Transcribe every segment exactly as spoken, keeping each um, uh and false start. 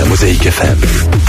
موزايك اف ام.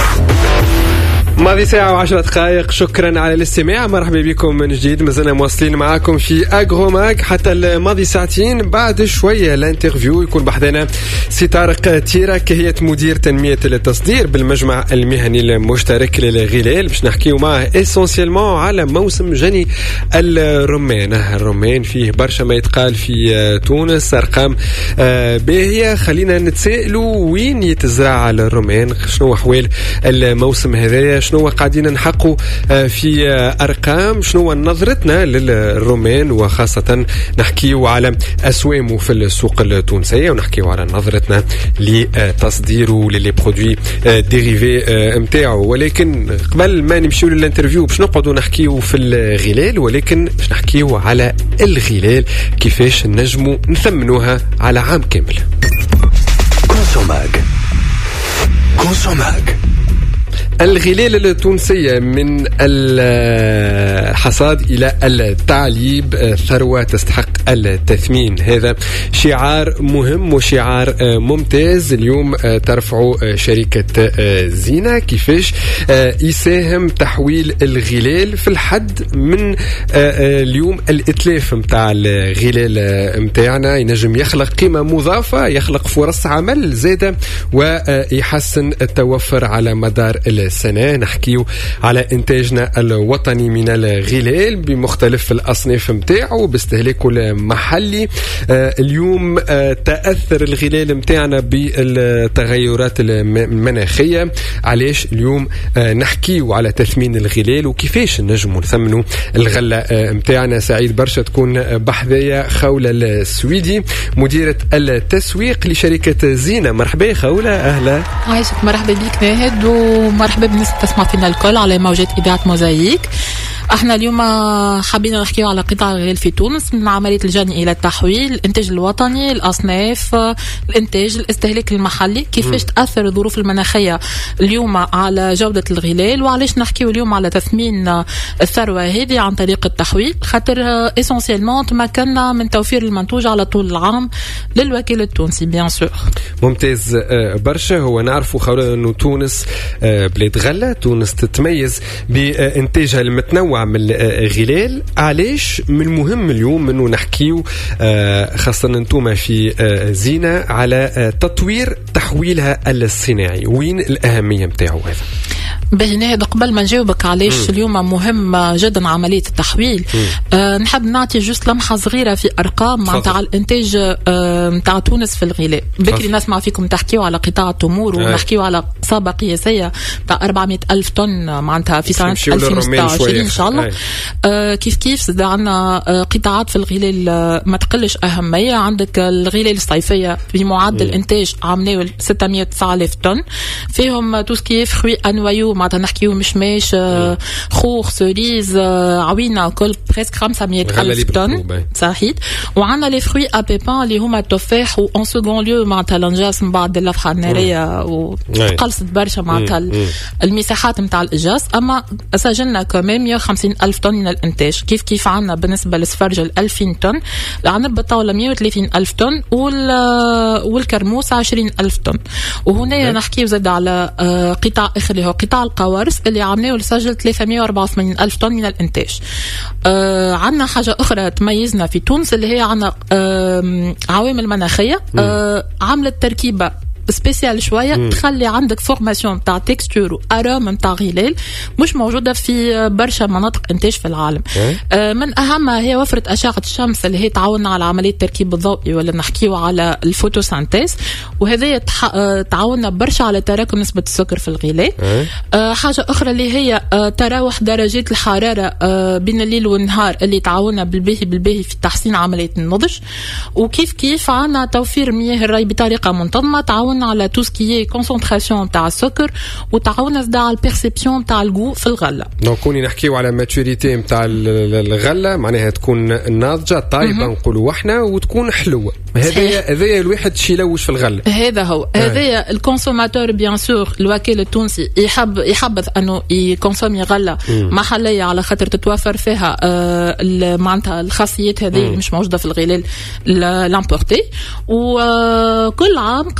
ماضي ساعة وعشرة دقائق. شكرا على الاستماع، مرحبا بكم من جديد. مازلنا مواصلين معاكم في أغروماك حتى الماضي ساعتين. بعد شوية الانترفيو يكون بحثنا سي طارق تيراك، هي مدير تنمية التصدير بالمجمع المهني المشترك للغلال، باش نحكيو معه اسونسيلمون على موسم جني الرمان. الرمان فيه برشا ما يتقال في تونس، أرقام باهية. خلينا نتسائلوا وين يتزرع الرمان، شنو أحوال الموسم هذايا، شنو قاعدين نحقوا في أرقام، شنو نظرتنا للرومان، وخاصة نحكيو على أسوامه في السوق التونسية، ونحكيو على نظرتنا لتصديره وللي برودوي ديريفي متاعه. ولكن قبل ما نمشيو للانترفيو باش نقعدوا نحكيو في الغلال، ولكن باش نحكيو على الغلال كيفاش نجموا نثمنوها على عام كامل. كونسوماك كونسوماك الغلال التونسية من الحصاد إلى التعليب ثروة تستحق التثمين. هذا شعار مهم وشعار ممتاز اليوم ترفعه شركة زينة. كيفاش يساهم تحويل الغلال في الحد من اليوم الإتلاف متاع الغلال متاعنا، ينجم يخلق قيمة مضافة، يخلق فرص عمل زادة، ويحسن التوفر على مدار السنة. نحكيو على إنتاجنا الوطني من الغلال بمختلف الأصناف متاعه باستهلاكه المحلي. آه اليوم آه تأثر الغلال متاعنا بالتغيرات المناخية. علاش اليوم آه نحكيو على تثمين الغلال وكيفاش نجمو نثمنوا الغلة آه متاعنا. سعيد برشا تكون بحذايا خولة السويدي، مديرة التسويق لشركة زينة. مرحبا خولة، أهلا. عايشك، مرحبا بيك ناهد، ومرحبا بالناس تسمع فينا الكل على موجات إذاعة موزايك. احنا اليوم حابين نحكي على قطاع الغلال في تونس، من عملية الجني إلى التحويل، الإنتاج الوطني، الأصناف، الإنتاج، الاستهلاك المحلي، كيفاش تأثر الظروف المناخية اليوم على جودة الغلال، وعلاش نحكي اليوم على تثمين الثروة هذه عن طريق التحويل، خاطر إسونسيلمون تمكننا من توفير المنتوج على طول العام للوكيل التونسي بيان سور. ممتاز برشا. هو نعرفوا خولة أنه تونس بلاد غلة، تونس تتميز بإنتاجها المتنوع من الغلال. علاش من المهم اليوم انه نحكيو خاصة انتوما في زينة على تطوير تحويلها الصناعي، وين الأهمية متاعه هذا؟ بهنا قبل ما نجاوبك علاش اليوم مهم جدا عملية التحويل، أه نحب نعطي جست لمحة صغيرة في أرقام معناتها الإنتاج متاع أه تونس في الغلاء. بكري نسمع فيكم تحكيوا على قطاع التمور ونحكيوا على إصابة قياسية تاع أربعمائة ألف طن معناتها في سنة ألفين وستة وعشرين إن شاء الله. أه كيف كيف زاد عنا أه قطاعات في الغلال أه ما تقلش أهمية. عندك الغلال الصيفية بمعدل إنتاج عمناول ستمائة وتسعة آلاف طن، فيهم توسكي فروي أنوايو معناتها نحكيو مشماش، خوخ، سوريز، عوينة، كل بريسك خمسمائة ألف طن صحيح. وعندنا لي فروي أبيبان اللي هما التفاح، وأن سكون ليو معناتها الانجاس من بعد اللفحة النارية وقلصت برشا معناتها المساحات متاع الإجاس. أما سجلنا كمان مئة وخمسين ألف طن من الإنتاج. كيف كيف عندنا بالنسبة للسفرجل ألفين طن، عندنا بالطاولة مئة وثلاثين ألف طن، والكرموس عشرين ألف طن. وهنا نحكي زاد على قطاع آخر اللي هو قطاع القوارص اللي عملناه لسجل ثلاثمائة وأربعة وثمانين ألف طن من الإنتاج. آه عندنا حاجة أخرى تميزنا في تونس اللي هي عندنا آه عوامل مناخية، آه عملت تركيبة سبيسيال شويه مم. تخلي عندك فورماسيون تاع تكستور وارام نتاع غلال مش موجوده في برشا مناطق انتاج في العالم. آه من اهمها هي وفره اشعه الشمس اللي هي تعاوننا على عمليه التركيب الضوئي ولا نحكيو على الفوتوسينتيز، وهذه تعاوننا برشا على تراكم نسبه السكر في الغلال. آه حاجه اخرى اللي هي آه تراوح درجات الحراره آه بين الليل والنهار اللي تعاوننا بالباهي بالباهي في تحسين عمليه النضج. وكيف كيف عنا توفير مياه الري بطريقه منتظمه، تعاون على تو سكي كونسنتراسيون تاع السكر، وتعاون زاد على البيرسيبسيون تاع الجو في الغله. دونك كوني نحكيو على ماتوريتي نتاع الغله معناها تكون ناضجه طايبه نقولوا احنا وتكون حلوه. هذا هذا الواحد شي يلوش في الغله. هذا هو هذا الكونسوماتور بيان سور الوكيل التونسي يحب يحبذ انه يكونسومي غله محليه على خاطر تتوفر فيها آه معناتها الخاصيات هذه اللي مش موجوده في الغلال لامبورتي. وكل عام قاعدين نسجلوا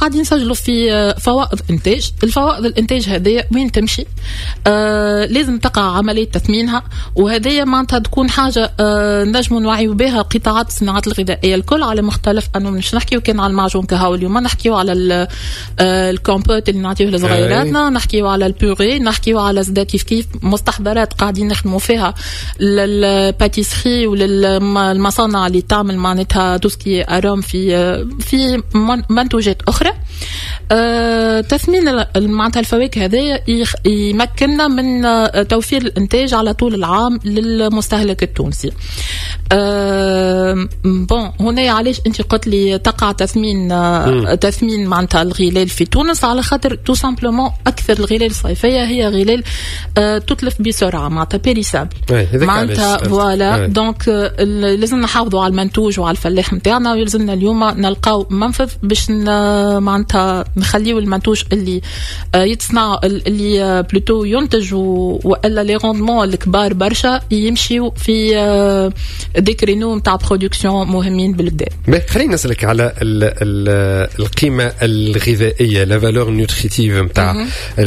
ندخلوا في فوائد إنتاج. الفوائد الإنتاج هذه وين تمشي؟ آه لازم تقع عملية تثمينها، وهذه معناتها تكون حاجة آه نجم نوعيو بها قطاعات الصناعات الغذائية الكل على مختلف أنه مش نحكيو كان على المعجون كهو اليوم، نحكيو على الكومبوت اللي نعطيه لصغيراتنا، نحكيو على البوري، نحكيو على زدا كيف كيف مستحضرات قاعدين نخدموا فيها للباتيسري وللمصانع اللي تعمل معناتها توسكي أروم في في منتوجات أخرى. أه تثمين معناتها الفواكه هذا يمكننا من توفير الإنتاج على طول العام للمستهلك التونسي. أه بون هنا علاش أنت قلت لي تقع تثمين أه تثمين معناتها الغلال في تونس؟ على خاطر تو سامبلومون أكثر الغلال الصيفية هي غلال أه تتلف بسرعة معناتها بيريسابل معناتها فوالا. دونك أه لازم نحافظوا على المنتوج وعلى الفلاح نتاعنا، ويلزمنا اليوم نلقاو منفذ باش معناتها نخليو المنتوج اللي يتصنع اللي بلوتو ينتج، والا لي روندمون الكبار برشا يمشيو في دي كرينو نتاع برودكسيون مهمين بالكدا. خلينا نسالك على ال ال القيمه الغذائيه، لا فالور نوتريتيف نتاع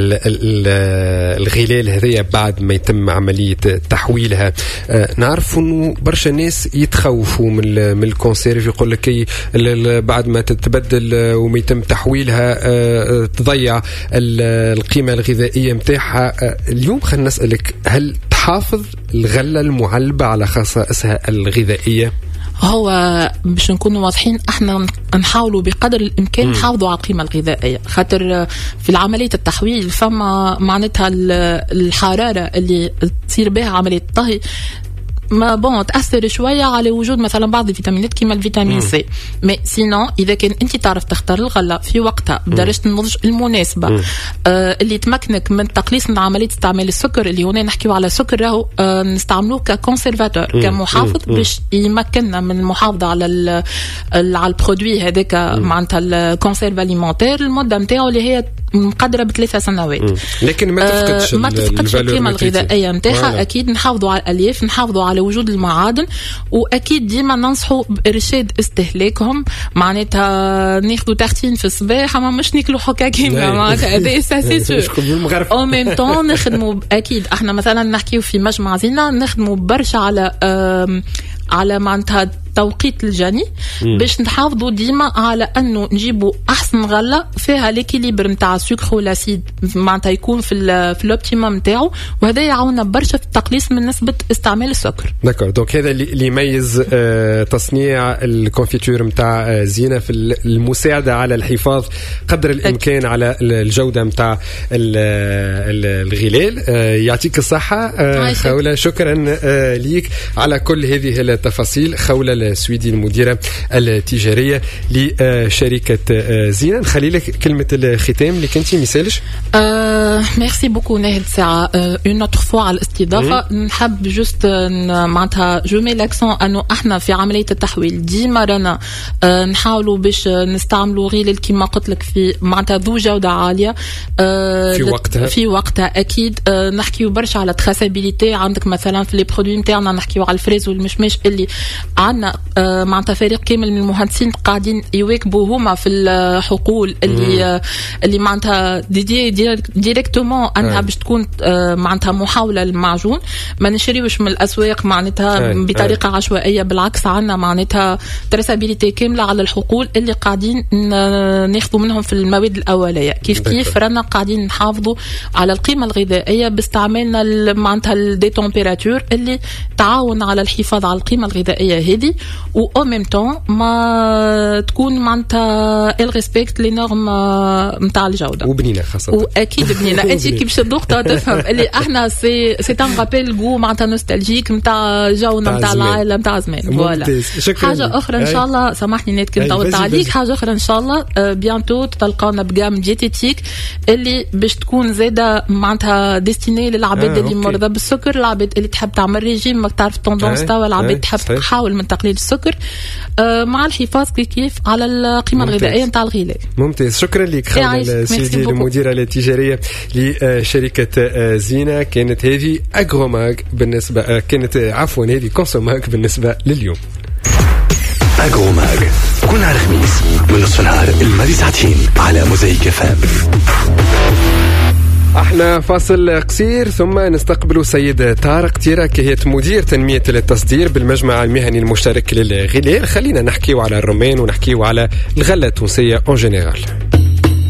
الغلال هذيا بعد ما يتم عمليه تحويلها. نعرفوا انه برشا ناس يتخوفوا من من الكونسيرف، يقول لك بعد ما تتبدل وما يتم تحويلها تضيع القيمة الغذائية متاعها. اليوم خلينا نسألك، هل تحافظ الغلة المعلبة على خصائصها الغذائية؟ هو باش نكونوا واضحين احنا نحاولوا بقدر الامكان نحافظوا على القيمه الغذائيه، خاطر في عمليه التحويل فما معناتها الحراره اللي تصير بها عمليه الطهي ما بون تأثر شوية على وجود مثلا بعض الفيتامينات كما الفيتامين سي. مي سينو إذا كان أنت تعرف تختار الغلة في وقتها بدرجة النضج المناسبة آه اللي تمكنك من تقليص من عملية استعمال السكر، اللي هنا نحكيو على سكر راهو آه نستعملوه ككونسيرفاتور كمحافظ باش يمكننا من المحافظة على على البرودوي هذاك معناتها الكونسيرف أليمونتير المدة نتاعو اللي هي مقدرة بثلاثة سنوات. لكن ما تفقدش آه ما تفقدش القيمة الغذائية نتاعها. أكيد نحافظوا على الألياف، نحافظوا على وجود المعادن، واكيد ديما ننصحوا بارشاد استهلاكهم معناتها ناخذوا تختين في الصباح اما مش ناكلوا حكا كيما معناتها هذا اساسي او ميم طون نخدموا. اكيد احنا مثلا نحكيو في مجمع زينه نخدموا برشا على على معناتها توقيت الجني باش نحافظوا ديما على انه نجيبوا احسن غله فيها ليكيليبر نتاع السكر والاسيد معناتها يكون في في الاوبتيمم نتاعو، وهذا يعاوننا برشا في التقليص من نسبه استعمال السكر. داكور. دونك هذا اللي يميز آه تصنيع الكونفيتور نتاع آه زينه في المساعده على الحفاظ قدر الامكان على الجوده نتاع الغلال. آه يعطيك الصحه آه خوله، شكرا آه ليك على كل هذه التفاصيل. خوله السويدي المديرة التجارية لشركة زينة. نخلي لك كلمة الختام اللي كنتي مثالش. أه ميرسي بوكو ناهد ساعة اون اوتر فوا على الاستضافة. نحب جوست معناتها جو مي لاكسون انه احنا في عملية التحويل ديما رانا أه نحاولوا باش نستعملوا غير كيما قلت لك في معناتها ذو جودة عالية أه في وقتها في وقتها اكيد. أه نحكيو برشا على تراسابيليتي. عندك مثلا في لي برودوي نتاعنا نحكيو على الفريز والمشمش اللي عندنا آه معناتها فريق كامل من المهندسين قاعدين يواكبوا هما في الحقول اللي آه اللي معناتها دي دي ديريكتومون انها باش تكون آه معناتها محاوله للمعجون. ما نشريوش من الاسواق معناتها بطريقه أي. عشوائيه، بالعكس عندنا معناتها تراسابيليتي كامله على الحقول اللي قاعدين ناخذوا منهم في المواد الاوليه. كيف كيف رانا قاعدين نحافظوا على القيمه الغذائيه باستعمالنا معناتها دي تمبيراتور اللي تعاون على الحفاظ على القيمه الغذائيه هذه، و او ميم طون ما تكون معناتها الريسبكت لي نورم نتاع الجوده وبنينه خاصه. واكيد بنينه انت كي باش تدوقها تفهم اللي احنا سي سي ان رابيل جو معناتها نوستالجيك نتاع جونا نتاع العائله نتاع زمان. فوالا حاجه اخرى ان شاء الله، سامحني نيت كنت طولت عليك. حاجه اخرى ان شاء الله بيانتو تلقاونا بجام ديتيتيك اللي باش تكون زاده معناتها ديستيني للعباد اللي مرضى بالسكر، العباد اللي تحب تعمل ريجيم ما تعرف توندونس تاع العباد تحب تحاول من تقليل السكر مع الحفاظ كيف على القيمه الغذائيه نتاع الغلال. ممتاز. شكرا لك خوله سيدي المديره التجاريه لشركه زينه. كانت هذه اغروماغ بالنسبه كانت عفوا هذه كونسوماغ بالنسبه لليوم. أغروماغ كل نهار خميس من نصف نهار الماضي ساعتين على موزايك اف ام. احنا فاصل قصير ثم نستقبل سيد طارق تيراك هي مدير تنمية التصدير بالمجمع المهني المشترك للغلال. خلينا نحكيو على الرومان ونحكيو على الغلة التونسية اون جينيرال.